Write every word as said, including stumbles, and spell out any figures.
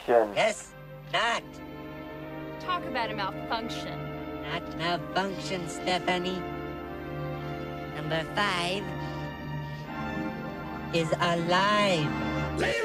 malfunction. Yes, not. Talk about a malfunction. Not malfunction, Stephanie. Number five is alive.